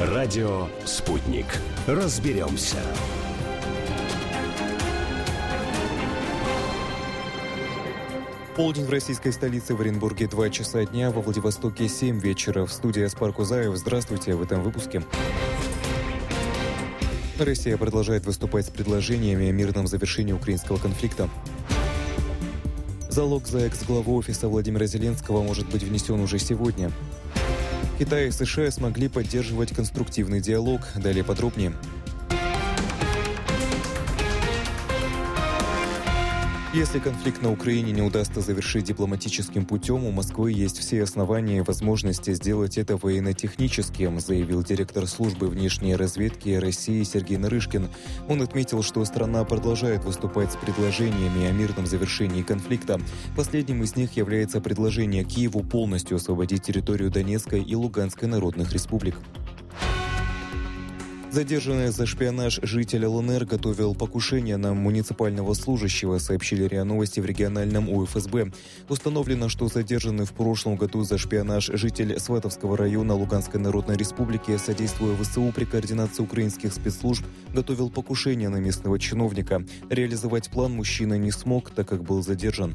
Радио «Спутник». Разберемся. Полдень в российской столице, в Оренбурге 2 часа дня, во Владивостоке 7 вечера. В студии Аспар Кузаев. Здравствуйте в этом выпуске. Россия продолжает выступать с предложениями о мирном завершении украинского конфликта. Залог за экс-главу офиса Владимира Зеленского может быть внесен уже сегодня. Китай и США смогли поддерживать конструктивный диалог. Далее подробнее. Если конфликт на Украине не удастся завершить дипломатическим путем, у Москвы есть все основания и возможности сделать это военно-техническим, заявил директор службы внешней разведки России Сергей Нарышкин. Он отметил, что страна продолжает выступать с предложениями о мирном завершении конфликта. Последним из них является предложение Киеву полностью освободить территорию Донецкой и Луганской народных республик. Задержанный за шпионаж житель ЛНР готовил покушение на муниципального служащего, сообщили РИА Новости в региональном УФСБ. Установлено, что задержанный в прошлом году за шпионаж житель Сватовского района Луганской Народной Республики, содействуя ВСУ при координации украинских спецслужб, готовил покушение на местного чиновника. Реализовать план мужчина не смог, так как был задержан.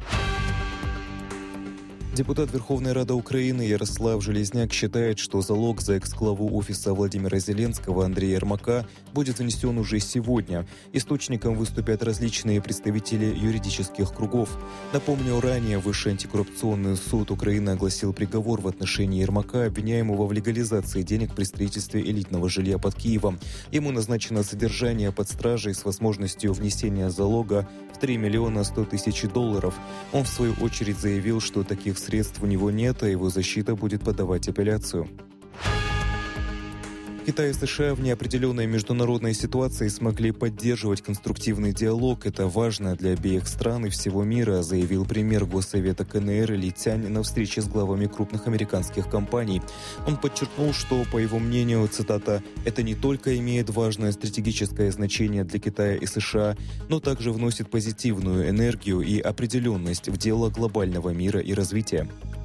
Депутат Верховной Рады Украины Ярослав Железняк считает, что залог за экс-главу офиса Владимира Зеленского Андрея Ермака будет внесен уже сегодня. Источником выступят различные представители юридических кругов. Напомню, ранее Высший антикоррупционный суд Украины огласил приговор в отношении Ермака, обвиняемого в легализации денег при строительстве элитного жилья под Киевом. Ему назначено содержание под стражей с возможностью внесения залога в $3 миллиона 100 тысяч. Он, в свою очередь, заявил, что таких средств у него нет, а его защита будет подавать апелляцию. Китай и США в неопределенной международной ситуации смогли поддерживать конструктивный диалог. Это важно для обеих стран и всего мира, заявил премьер Госсовета КНР Ли Цянь на встрече с главами крупных американских компаний. Он подчеркнул, что, по его мнению, цитата, «это не только имеет важное стратегическое значение для Китая и США, но также вносит позитивную энергию и определенность в дело глобального мира и развития».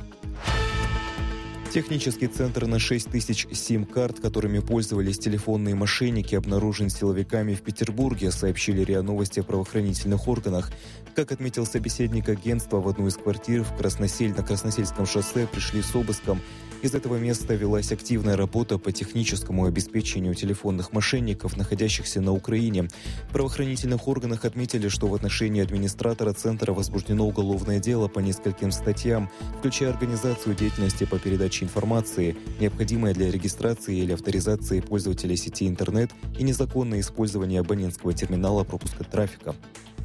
Технический центр на 6 тысяч сим-карт, которыми пользовались телефонные мошенники, обнаружен силовиками в Петербурге, сообщили РИА Новости о правоохранительных органах. Как отметил собеседник агентства, в одну из квартир на Красносельском шоссе пришли с обыском. Из этого места велась активная работа по техническому обеспечению телефонных мошенников, находящихся на Украине. В правоохранительных органах отметили, что в отношении администратора центра возбуждено уголовное дело по нескольким статьям, включая организацию деятельности по передаче информации, необходимой для регистрации или авторизации пользователей сети интернет, и незаконное использование абонентского терминала пропуска трафика.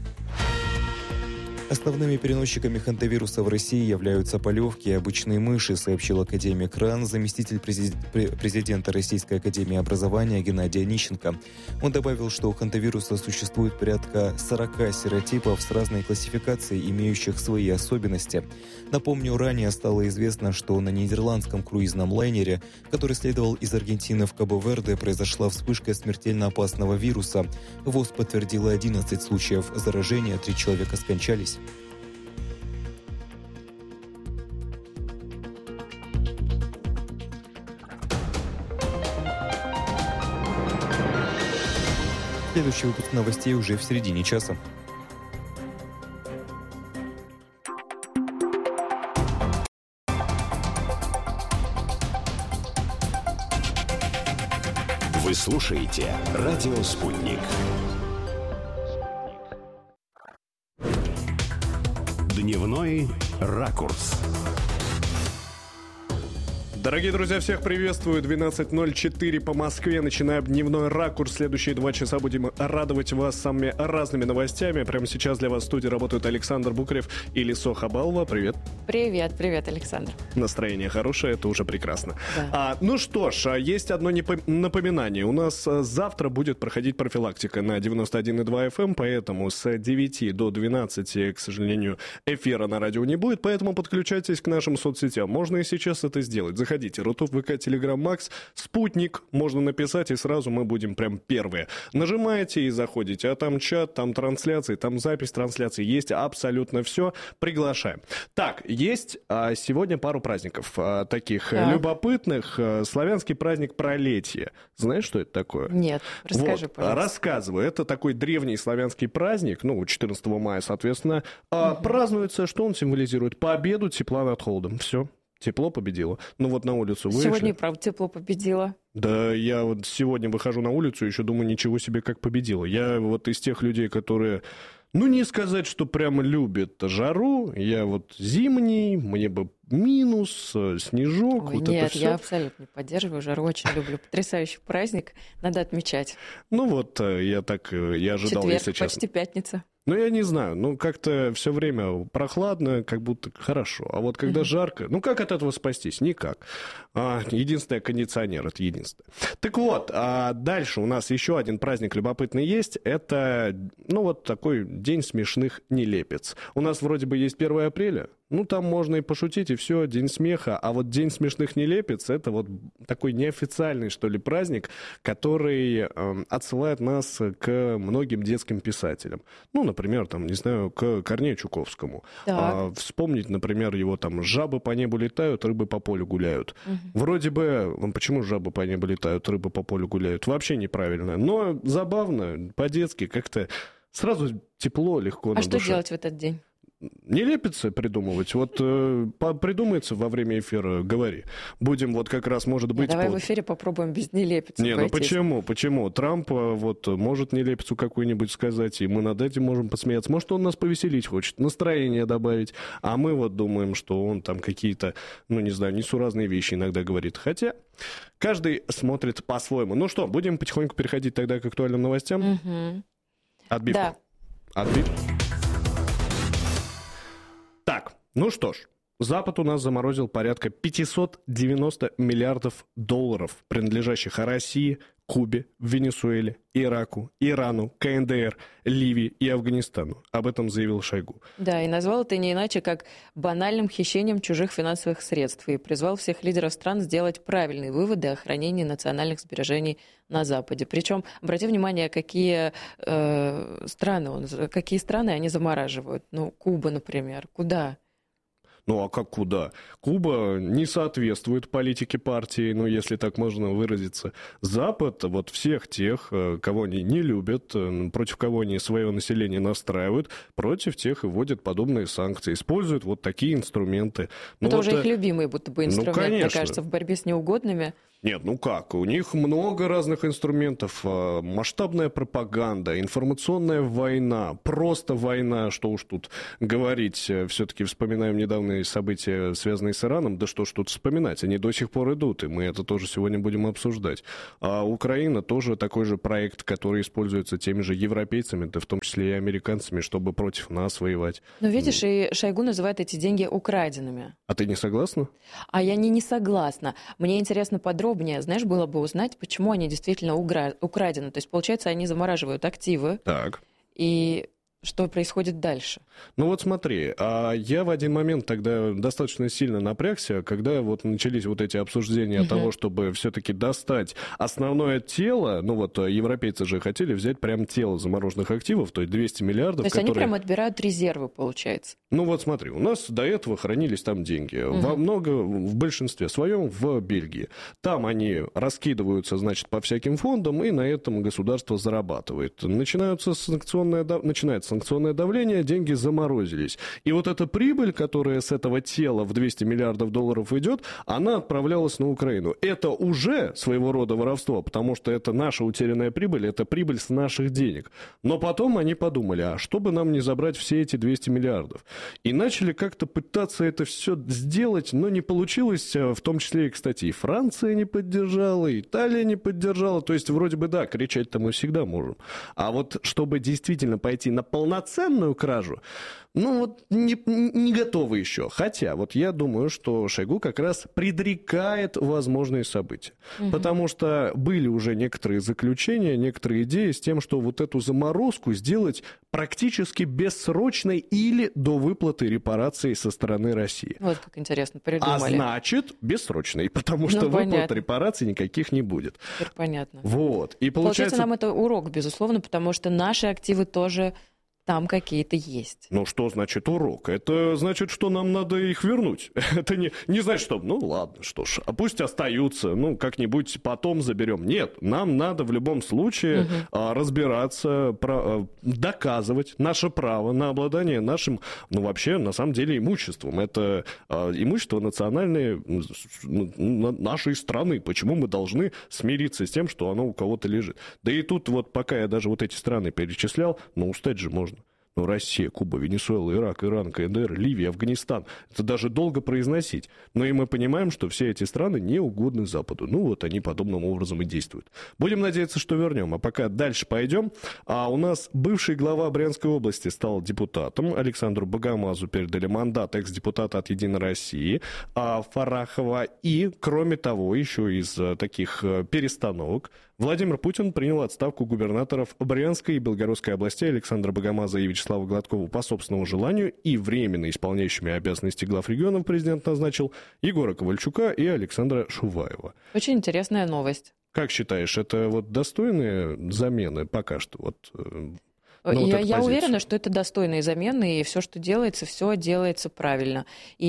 Основными переносчиками хантавируса в России являются полевки и обычные мыши, сообщил академик РАН, заместитель президента Российской академии образования Геннадий Онищенко. Он добавил, что у хантавируса существует порядка 40 серотипов с разной классификацией, имеющих свои особенности. Напомню, ранее стало известно, что на нидерландском круизном лайнере, который следовал из Аргентины в Кабо-Верде, произошла вспышка смертельно опасного вируса. ВОЗ подтвердила 11 случаев заражения, 3 человека скончались. Следующий выпуск новостей уже в середине часа. Вы слушаете «Радио Спутник». Дневной ракурс. Дорогие друзья, всех приветствую. 12:04 по Москве. Начинаем дневной ракурс. Следующие 2 часа будем радовать вас самыми разными новостями. Прямо сейчас для вас в студии работают Александр Букарев и Лисо Хабалова. Привет. Привет, Александр. Настроение хорошее, это уже прекрасно. Да. Ну что ж, есть одно напоминание. У нас завтра будет проходить профилактика на 91,2 FM, поэтому с 9 до 12, к сожалению, эфира на радио не будет, поэтому подключайтесь к нашим соцсетям. Можно и сейчас это сделать. заходите. Рутуб, ВК, Телеграм, Макс, Спутник, можно написать, и сразу мы будем прям первые. Нажимаете и заходите, а там чат, там трансляции, там запись трансляции, есть абсолютно все. Приглашаем. Так, есть сегодня пару праздников таких любопытных. Славянский праздник Пролетье. Знаешь, что это такое? Нет, расскажи, пожалуйста. Рассказываю. Это такой древний славянский праздник, 14 мая, соответственно. Празднуется, что он символизирует? Победу тепла над холодом. Все. Тепло победило. На улицу вышли. Сегодня и правда тепло победило. Да, я вот сегодня выхожу на улицу и еще думаю, ничего себе, как победило. Я вот из тех людей, которые... не сказать, что прямо любят жару. Я вот зимний, мне бы минус, снежок. Ой, вот нет, это все. я абсолютно не поддерживаю жару, очень люблю. Потрясающий праздник, надо отмечать. Я ожидал, Четверг, если честно. почти пятница. Я не знаю, как-то все время прохладно, как будто хорошо. А вот когда жарко, как от этого спастись? Никак. Единственное, кондиционер, это единственное. Так вот, дальше у нас еще один праздник любопытный есть. Это, такой день смешных нелепец. У нас вроде бы есть 1 апреля. Там можно и пошутить, и все, день смеха. А вот день смешных нелепец, это вот такой неофициальный, что ли, праздник, который отсылает нас к многим детским писателям. Например, к Корнею Чуковскому. Вспомнить, например, его «Жабы по небу летают, рыбы по полю гуляют». Вроде бы, почему жабы по небу летают, рыбы по полю гуляют? Вообще неправильно. Но забавно, по-детски, как-то сразу тепло, легко на душе. А что делать в этот день? Нелепицы придумывать. Придумается во время эфира, говори. Будем как раз, может быть... Давай в эфире попробуем без нелепицы обойтись. Почему? Трамп может нелепицу какую-нибудь сказать, и мы над этим можем посмеяться. Может, он нас повеселить хочет, настроение добавить. А мы думаем, что он там какие-то, несуразные вещи иногда говорит. Хотя каждый смотрит по-своему. Что, будем потихоньку переходить тогда к актуальным новостям? Угу. Отбивку. Да. Отбивку. Так, что ж, Запад у нас заморозил порядка 590 миллиардов долларов, принадлежащих России, Кубе, Венесуэле, Ираку, Ирану, КНДР, Ливии и Афганистану. Об этом заявил Шойгу. Да, и назвал это не иначе, как банальным хищением чужих финансовых средств, и призвал всех лидеров стран сделать правильные выводы о хранении национальных сбережений на Западе. Причем, обрати внимание, какие страны они замораживают. Куба, например. Куда? А как куда? Куба не соответствует политике партии, если так можно выразиться. Запад, всех тех, кого они не любят, против кого они свое население настраивают, против тех и вводят подобные санкции, используют такие инструменты. Это уже их любимые будто бы инструменты, мне кажется, в борьбе с неугодными. Нет, у них много разных инструментов. Масштабная пропаганда, информационная война, просто война, что уж тут говорить. Все-таки вспоминаем недавние события, связанные с Ираном. Да что ж тут вспоминать, они до сих пор идут, и мы это тоже сегодня будем обсуждать. А Украина тоже такой же проект, который используется теми же европейцами, да в том числе и американцами, чтобы против нас воевать. Но видишь, и Шойгу называет эти деньги украденными. А ты не согласна? А я не согласна. Мне интересно подробнее, знаешь, было бы узнать, почему они действительно украдены. То есть, получается, они замораживают активы. Так. И что происходит дальше? Смотри, я в один момент тогда достаточно сильно напрягся, когда начались эти обсуждения того, чтобы все-таки достать основное тело. Европейцы же хотели взять прям тело замороженных активов, то есть 200 миллиардов. То есть они прям отбирают резервы, получается? Смотри, у нас до этого хранились там деньги. В большинстве своем в Бельгии. Там они раскидываются, по всяким фондам, и на этом государство зарабатывает. Начинается санкционное давление, деньги заморозились. И эта прибыль, которая с этого тела в 200 миллиардов долларов идет, она отправлялась на Украину. Это уже своего рода воровство, потому что это наша утерянная прибыль, это прибыль с наших денег. Но потом они подумали, а что бы нам не забрать все эти 200 миллиардов? И начали как-то пытаться это все сделать, но не получилось, в том числе и, кстати, и Франция не поддержала, и Италия не поддержала. То есть, вроде бы, да, кричать-то мы всегда можем. А чтобы действительно пойти на полноценную кражу, не готовы еще. Хотя, я думаю, что Шойгу как раз предрекает возможные события. Потому что были уже некоторые заключения, некоторые идеи с тем, что эту заморозку сделать практически бессрочной или до выплаты репараций со стороны России. Вот как интересно, придумали. А значит, бессрочной, потому что выплат репараций никаких не будет. Теперь понятно. И получается, нам это урок, безусловно, потому что наши активы тоже там какие-то есть. Что значит урок? Это значит, что нам надо их вернуть. Это не значит, что, ладно, что ж, а пусть остаются, как-нибудь потом заберем. Нет, нам надо в любом случае разбираться, доказывать наше право на обладание нашим, вообще, на самом деле, имуществом. Это имущество национальное нашей страны. Почему мы должны смириться с тем, что оно у кого-то лежит? Да и тут пока я даже эти страны перечислял, устать же можно. Россия, Куба, Венесуэла, Ирак, Иран, КНДР, Ливия, Афганистан. Это даже долго произносить. Но и мы понимаем, что все эти страны не угодны Западу. Они подобным образом и действуют. Будем надеяться, что вернем. А пока дальше пойдем. У нас бывший глава Брянской области стал депутатом. Александру Богомазу передали мандат экс-депутата от «Единой России» Фарахова. И, кроме того, еще из таких перестановок, Владимир Путин принял отставку губернаторов Брянской и Белгородской областей Александра Богомаза и Вячеслава Гладкова по собственному желанию, и временно исполняющими обязанности глав регионов президент назначил Егора Ковальчука и Александра Шуваева. Очень интересная новость. Как считаешь, это достойные замены пока что? Я уверена, что это достойные замены, и все, что делается, все делается правильно.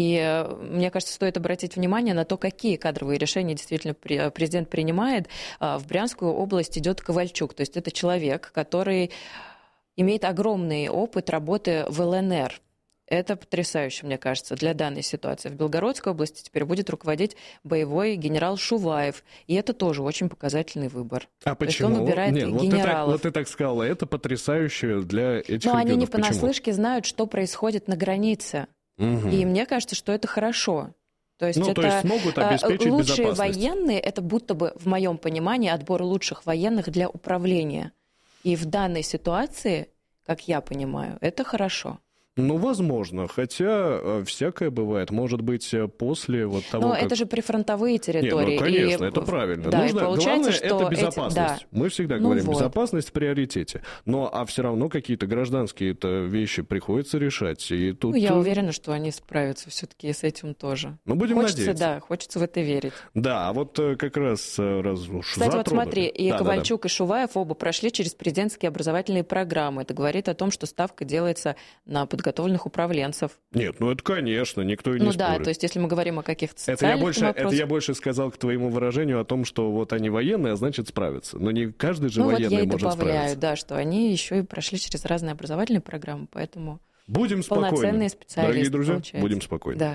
И мне кажется, стоит обратить внимание на то, какие кадровые решения действительно президент принимает. В Брянскую область идет Ковальчук, то есть это человек, который имеет огромный опыт работы в ЛНР. Это потрясающе, мне кажется, для данной ситуации. В Белгородской области теперь будет руководить боевой генерал Шуваев. И это тоже очень показательный выбор. А почему? Он выбирает генералов. Ты так сказала, это потрясающе для этих регионов. Но они не понаслышке знают, что происходит на границе. И мне кажется, что это хорошо. То есть смогут обеспечить лучшие безопасность. Военные, это будто бы, в моем понимании, отбор лучших военных для управления. И в данной ситуации, как я понимаю, это хорошо. Возможно, хотя всякое бывает. Может быть, после того, Но это же прифронтовые территории. Конечно, это правильно. Да, главное, это безопасность. Мы всегда говорим, безопасность в приоритете. А все равно какие-то гражданские вещи приходится решать. И тут... Я уверена, что они справятся все-таки с этим тоже. Будем надеяться. Да, хочется в это верить. Да, как раз раз уж Кстати, смотри, и Ковальчук, и Шуваев оба прошли через президентские образовательные программы. Это говорит о том, что ставка делается на подготовленных управленцев. Нет, это, конечно, никто и не спорит. Да, то есть если мы говорим о каких-то социальных вопросах... Это я больше сказал к твоему выражению о том, что они военные, а значит справятся. Но не каждый же военный может справиться. Я и добавляю, да, что они еще и прошли через разные образовательные программы, поэтому... Будем полноценные специалисты, дорогие друзья, получается. Будем спокойны.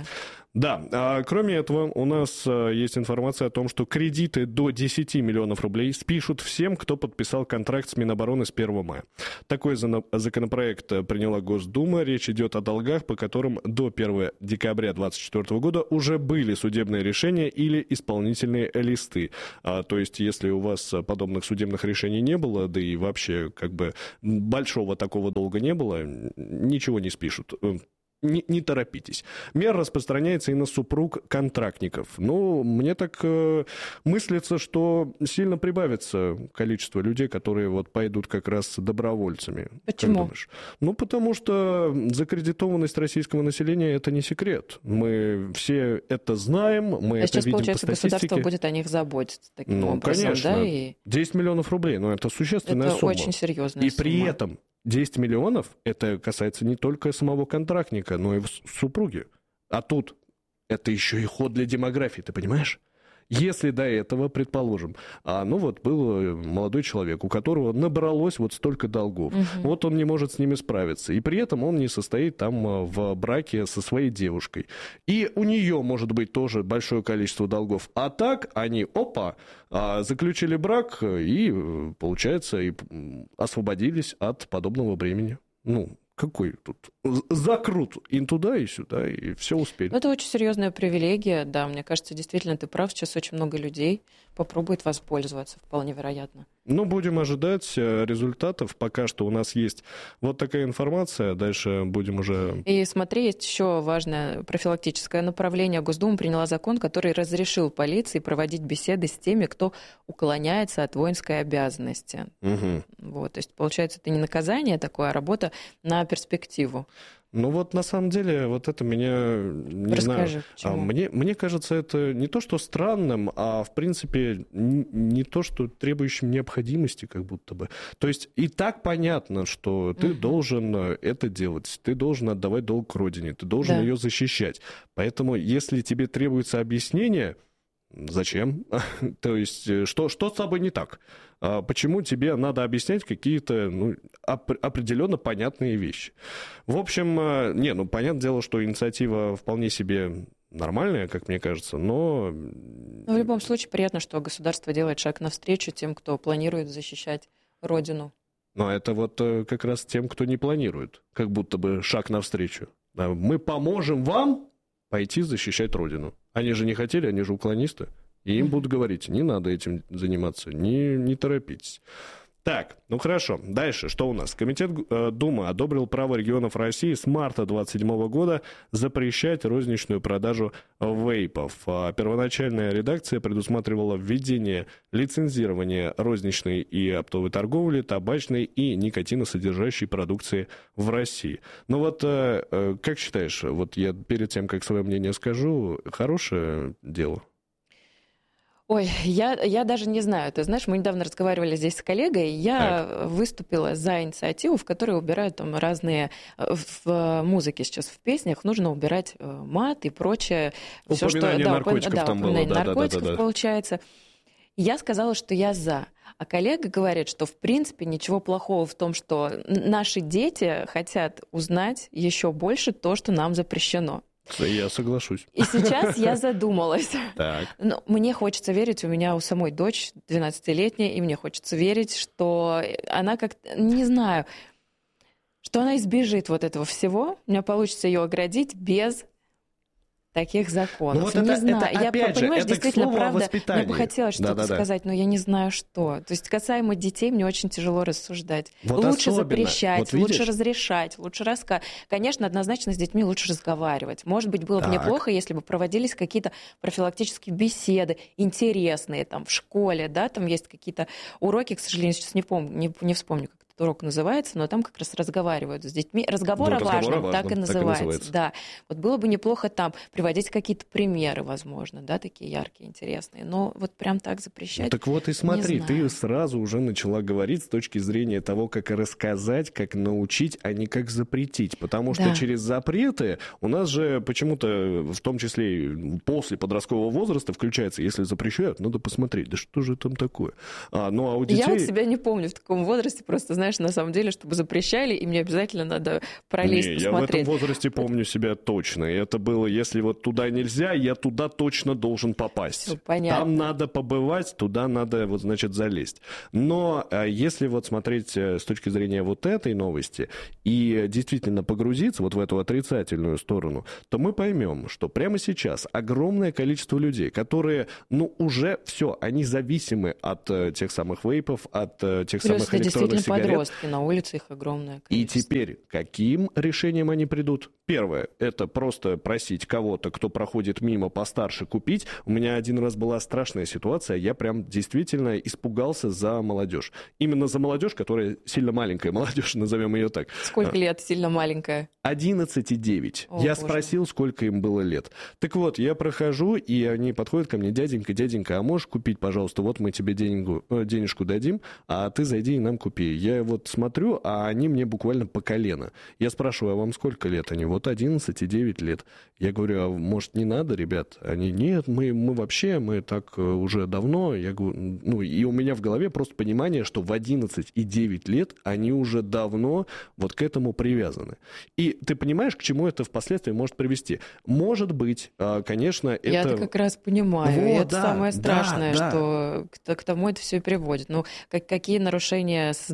Да, кроме этого, у нас есть информация о том, что кредиты до 10 миллионов рублей спишут всем, кто подписал контракт с Минобороны с 1 мая. Такой законопроект приняла Госдума. Речь идет о долгах, по которым до 1 декабря 2024 года уже были судебные решения или исполнительные листы. То есть, если у вас подобных судебных решений не было, да и вообще большого такого долга не было, ничего не спишут. Не торопитесь. Мера распространяется и на супруг контрактников. Мне так мыслится, что сильно прибавится количество людей, которые пойдут как раз добровольцами. Почему? Потому что закредитованность российского населения — это не секрет. Мы все это знаем, мы это видим по статистике. Сейчас, получается, государство будет о них заботиться таким образом. Конечно. Да? И... 10 миллионов рублей, это существенная сумма. Это очень серьезная сумма. И при этом 10 миллионов — это касается не только самого контрактника, но и супруги. А тут это еще и ход для демографии, ты понимаешь? Если до этого, предположим, был молодой человек, у которого набралось столько долгов, он не может с ними справиться, и при этом он не состоит там в браке со своей девушкой. И у нее может быть тоже большое количество долгов. А так они, заключили брак и, получается, и освободились от подобного бремени. Какой тут закрут и туда, и сюда, и все успели. Это очень серьезная привилегия, да, мне кажется, действительно, ты прав, сейчас очень много людей попробует воспользоваться, вполне вероятно. Ну, будем ожидать результатов. Пока что у нас есть вот такая информация. Дальше будем уже... И смотри, есть еще важное профилактическое направление. Госдума приняла закон, который разрешил полиции проводить беседы с теми, кто уклоняется от воинской обязанности. Угу. Вот, то есть, получается, это не наказание такое, а работа на перспективу. Ну вот на самом деле вот это меня, не Расскажи, знаю, мне кажется, это не то, что странным, а в принципе не то, что требующим необходимости как будто бы. То есть и так понятно, что ты должен это делать, ты должен отдавать долг родине, ты должен ее защищать. Поэтому если тебе требуется объяснение, зачем? То есть что с тобой не так? Почему тебе надо объяснять какие-то определенно понятные вещи? В общем, понятное дело, что инициатива вполне себе нормальная, как мне кажется, но... В любом случае приятно, что государство делает шаг навстречу тем, кто планирует защищать родину. Но это вот как раз тем, кто не планирует, как будто бы шаг навстречу. Мы поможем вам пойти защищать родину. Они же не хотели, они же уклонисты. И им будут говорить, не надо этим заниматься, не торопитесь. Так, ну хорошо. Дальше, что у нас? Комитет Думы одобрил право регионов России с марта 2027 года запрещать розничную продажу вейпов. Первоначальная редакция предусматривала введение лицензирования розничной и оптовой торговли, табачной и никотиносодержащей продукции в России. Ну вот, как считаешь, вот я перед тем, как свое мнение скажу, хорошее дело? Ой, я даже не знаю. Ты знаешь, мы недавно разговаривали здесь с коллегой, я выступила за инициативу, в которой убирают там разные... В музыке сейчас, в песнях нужно убирать мат и прочее. Упоминание наркотиков там было. Упоминание наркотиков, получается. Я сказала, что я за. А коллега говорит, что в принципе ничего плохого в том, что наши дети хотят узнать еще больше то, что нам запрещено. Я соглашусь. И сейчас я задумалась. Так. Но мне хочется верить, у меня у самой дочь 12-летняя, и мне хочется верить, что она как-то, не знаю, что она избежит вот этого всего. У меня получится ее оградить без таких законов. Вот не это, знаю. это, Я, опять понимаешь, же, это действительно, правда, мне бы хотелось что-то сказать, но я не знаю, что. То есть касаемо детей, мне очень тяжело рассуждать. Вот лучше особенно. запрещать, вот лучше разрешать, лучше рассказывать. Конечно, однозначно с детьми лучше разговаривать. Может быть, было бы неплохо, если бы проводились какие-то профилактические беседы, интересные, там, в школе, да, там есть какие-то уроки, к сожалению, сейчас не помню, не вспомню, как этот урок называется, но там как раз разговаривают с детьми. Разговор о важном, так и называется. Да. Вот было бы неплохо там приводить какие-то примеры, возможно, да, такие яркие, интересные. Но вот прям так запрещать. Так вот и смотри, ты сразу уже начала говорить с точки зрения того, как рассказать, как научить, а не как запретить. Потому что через запреты у нас же почему-то, в том числе и после подросткового возраста, включается, если запрещают, надо посмотреть, да что же там такое. Ну, а у детей... Я вот себя не помню в таком возрасте, просто, знаешь, на самом деле, чтобы запрещали, и мне обязательно надо пролезть, посмотреть. Я в этом возрасте помню себя точно. И это было, если вот туда нельзя, я туда точно должен попасть. Всё понятно. Там надо побывать, туда надо, вот, значит, залезть. Но если вот смотреть с точки зрения вот этой новости и действительно погрузиться вот в эту отрицательную сторону, то мы поймем, что прямо сейчас огромное количество людей, которые, уже все, они зависимы от тех самых вейпов, от тех самых электронных сигарет. Подростки, на улице их огромное количество. И теперь каким решением они придут? Первое, это просто просить кого-то, кто проходит мимо постарше, купить. У меня один раз была страшная ситуация, я прям действительно испугался за молодежь. Именно за молодежь, которая сильно маленькая молодежь, назовем ее так. Сколько лет сильно маленькая? 11,9. О, я Боже. спросил, сколько им было лет. Так вот, я прохожу, и они подходят ко мне: дяденька, а можешь купить, пожалуйста, вот мы тебе денежку дадим, а ты зайди и нам купи. Я вот смотрю, а они мне буквально по колено. Я спрашиваю, а вам сколько лет? Они: вот 11 и 9 лет. Я говорю: а может не надо, ребят? Они: нет, мы вообще, мы так уже давно. Я говорю, и у меня в голове просто понимание, что в 11 и 9 лет они уже давно вот к этому привязаны. И ты понимаешь, к чему это впоследствии может привести? Может быть, конечно, это... Я-то как раз понимаю. Вот, это самое страшное, что к тому это все и приводит. Какие нарушения со здоровьем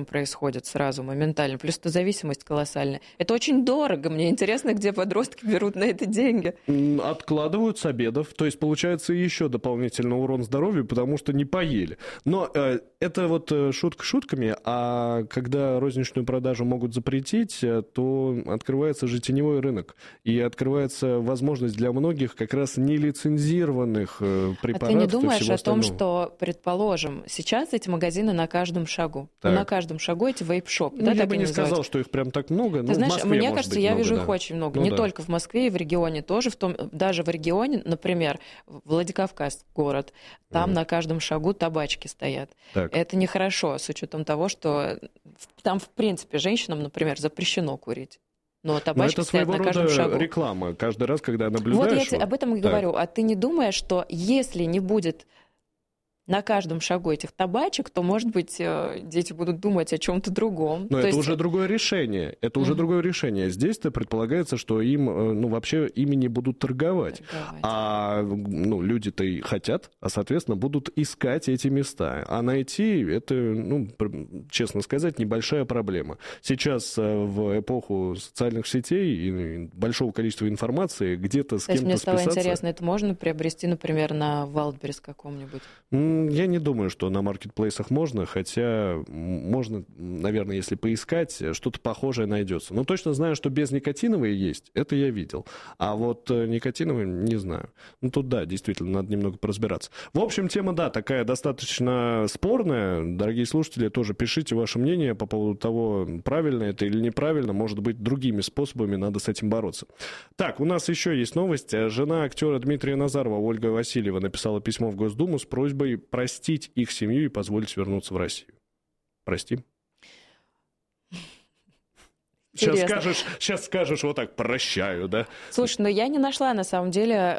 совсем происходит сразу, моментально. Плюс это зависимость колоссальная. Это очень дорого. Мне интересно, где подростки берут на это деньги. Откладывают с обедов. То есть, получается, еще дополнительный урон здоровью, потому что не поели. Но это вот шутка шутками, а когда розничную продажу могут запретить, то открывается же теневой рынок. И открывается возможность для многих как раз нелицензированных препаратов. А ты не думаешь о том, что, предположим, сейчас эти магазины на каждом шагу. На каждом шагу эти вейп-шопы. Ну, я бы не сказал, что их прям так много. Ты знаешь, мне кажется, я вижу их очень много. Не только в Москве, и в регионе тоже. Даже в регионе, например, Владикавказ город, там на каждом шагу табачки стоят. Это нехорошо, с учетом того, что там, в принципе, женщинам, например, запрещено курить. Но табачки стоят на каждом шагу. Это реклама. Каждый раз, когда наблюдаешь... Вот я об этом и говорю. А ты не думаешь, что если не будет на каждом шагу этих табачек, то, может быть, дети будут думать о чем-то другом? Но это уже другое решение. Это уже другое решение. Здесь-то предполагается, что им, вообще ими не будут торговать. А люди-то и хотят, а, соответственно, будут искать эти места. А найти, это, честно сказать, небольшая проблема. Сейчас в эпоху социальных сетей и большого количества информации где-то с кем-то списаться... Мне стало интересно, это можно приобрести, например, на Wildberries каком-нибудь? Я не думаю, что на маркетплейсах можно, хотя можно, наверное, если поискать, что-то похожее найдется. Но точно знаю, что безникотиновые есть, это я видел. А вот никотиновые не знаю. Тут, да, действительно, надо немного поразбираться. В общем, тема, да, такая достаточно спорная. Дорогие слушатели, тоже пишите ваше мнение по поводу того, правильно это или неправильно. Может быть, другими способами надо с этим бороться. Так, у нас еще есть новость. Жена актера Дмитрия Назарова, Ольга Васильева, написала письмо в Госдуму с просьбой простить их семью и позволить вернуться в Россию. Прости. Сейчас скажешь вот так, прощаю, да? Слушай, я не нашла, на самом деле,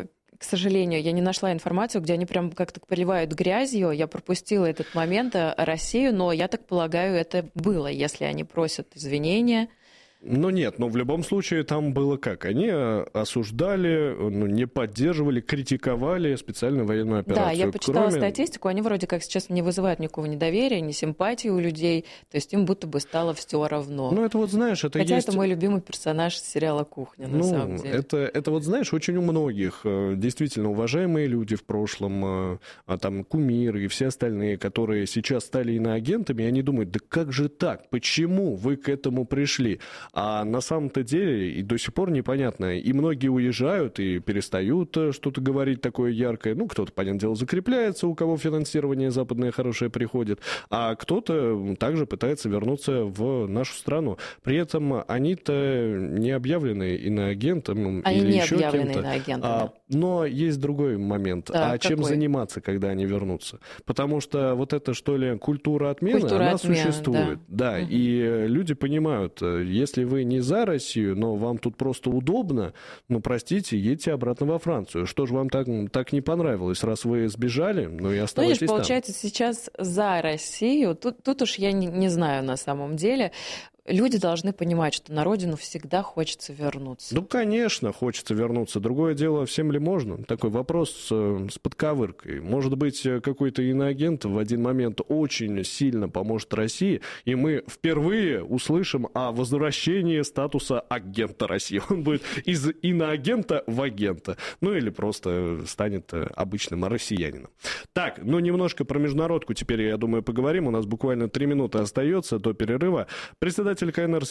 к сожалению, я не нашла информацию, где они прям как-то поливают грязью. Я пропустила этот момент Россию, но я так полагаю, это было, если они просят извинения. Нет, в любом случае там было как? Они осуждали, не поддерживали, критиковали специальную военную операцию. Да, я почитала статистику, они вроде как сейчас не вызывают никакого недоверия, ни симпатии у людей, то есть им будто бы стало все равно. Это вот знаешь, это Хотя есть... это мой любимый персонаж сериала «Кухня», на самом деле. Это вот знаешь, очень у многих действительно уважаемые люди в прошлом, там кумиры и все остальные, которые сейчас стали иноагентами, они думают, да как же так, почему вы к этому пришли? А на самом-то деле и до сих пор непонятно. И многие уезжают и перестают что-то говорить такое яркое. Кто-то, понятное дело, закрепляется, у кого финансирование западное хорошее приходит. А кто-то также пытается вернуться в нашу страну. При этом они-то не объявлены иноагентом или еще кем-то. Они не объявлены иноагентами. Но есть другой момент. Чем заниматься, когда они вернутся? Потому что вот эта, что ли, культура отмены, она существует. Да, и люди понимают, если вы не за Россию, но вам тут просто удобно, простите, едьте обратно во Францию. Что же вам так не понравилось, раз вы сбежали, и оставайтесь там? Получается, сейчас за Россию, тут уж я не знаю на самом деле. Люди должны понимать, что на родину всегда хочется вернуться. Конечно, хочется вернуться. Другое дело, всем ли можно? Такой вопрос с подковыркой. Может быть, какой-то иноагент в один момент очень сильно поможет России, и мы впервые услышим о возвращении статуса агента России. Он будет из иноагента в агента. Или просто станет обычным россиянином. Так, немножко про международку теперь, я думаю, поговорим. У нас буквально 3 минуты остается до перерыва. Председатель КНР